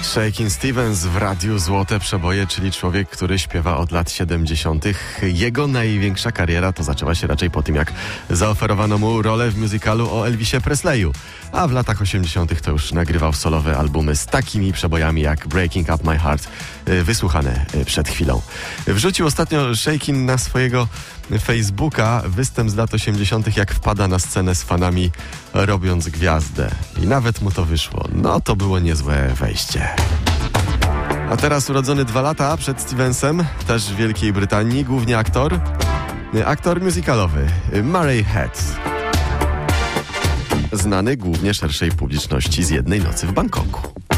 Shakin' Stevens w radiu Złote Przeboje, czyli człowiek, który śpiewa od lat 70. Jego największa kariera to zaczęła się raczej po tym, jak zaoferowano mu rolę w musicalu o Elvisie Presleyu. A w latach 80. to już nagrywał solowe albumy z takimi przebojami jak Breaking Up My Heart, wysłuchane przed chwilą. Wrzucił ostatnio Shakin' na swojego Facebooka występ z lat 80., jak wpada na scenę z fanami, robiąc gwiazdę. I nawet mu to wyszło. No to było niezłe wejście. A teraz urodzony 2 lata przed Stevensem, też w Wielkiej Brytanii, głównie aktor musicalowy Murray Head. Znany głównie szerszej publiczności z Jednej nocy w Bangkoku.